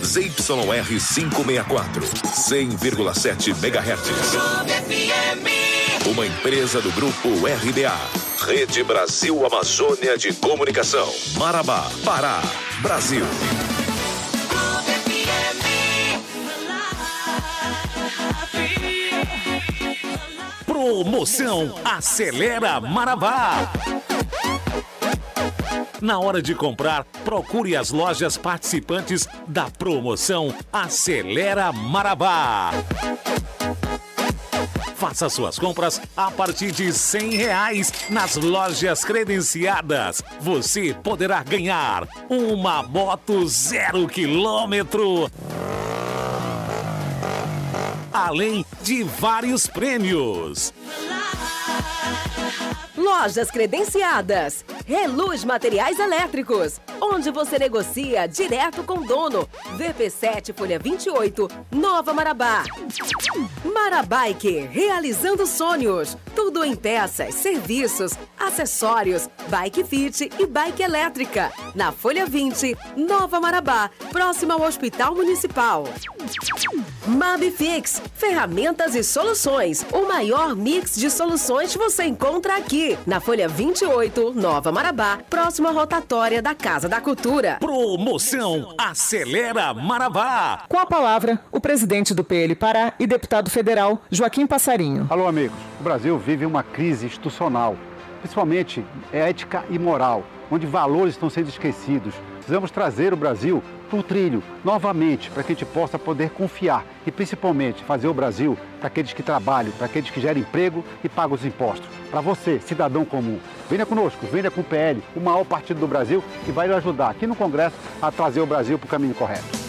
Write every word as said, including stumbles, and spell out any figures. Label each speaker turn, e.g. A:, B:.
A: Z Y R quinhentos e sessenta e quatro, cem vírgula sete megahertz. Uma empresa do Grupo R B A. Rede Brasil Amazônia de Comunicação. Marabá, Pará, Brasil.
B: Promoção Acelera Marabá. Na hora de comprar, procure as lojas participantes da promoção Acelera Marabá. Faça suas compras a partir de cem reais nas lojas credenciadas. Você poderá ganhar uma moto zero quilômetro, além de vários prêmios.
C: Lojas credenciadas. Reluz Materiais Elétricos, onde você negocia direto com o dono. V P sete, Folha vinte e oito, Nova Marabá. Marabike, realizando sonhos. Tudo em peças, serviços, acessórios, bike fit e bike elétrica. Na Folha vinte, Nova Marabá, próximo ao Hospital Municipal. Mabifix, ferramentas e soluções. O maior mix de soluções você encontra aqui. Na Folha vinte e oito, Nova Marabá, próximo à rotatória da Casa da Cultura.
B: Promoção Acelera Marabá.
D: Com a palavra, o presidente do P L Pará e deputado federal, Joaquim Passarinho.
E: Alô, amigos. O Brasil vive uma crise institucional, principalmente ética e moral, onde valores estão sendo esquecidos. Precisamos trazer o Brasil para o trilho, novamente, para que a gente possa poder confiar e, principalmente, fazer o Brasil para aqueles que trabalham, para aqueles que geram emprego e pagam os impostos. Para você, cidadão comum, venha conosco, venha com o P L, o maior partido do Brasil, que vai lhe ajudar aqui no Congresso a trazer o Brasil para o caminho correto.